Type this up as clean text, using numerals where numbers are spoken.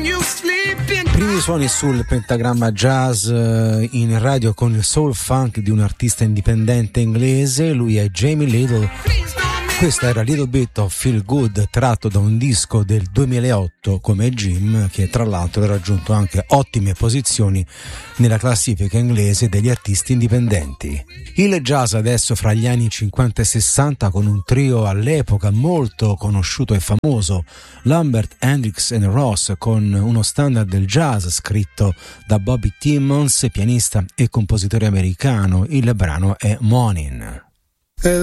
Primi suoni sul pentagramma jazz in radio con il soul funk di un artista indipendente inglese, lui è Jamie Little. Questa era Little Bit of Feel Good, tratto da un disco del 2008 come Jim, che tra l'altro ha raggiunto anche ottime posizioni nella classifica inglese degli artisti indipendenti. Il jazz adesso fra gli anni 50 e 60 con un trio all'epoca molto conosciuto e famoso, Lambert, Hendrix e Ross, con uno standard del jazz scritto da Bobby Timmons, pianista e compositore americano. Il brano è Morning.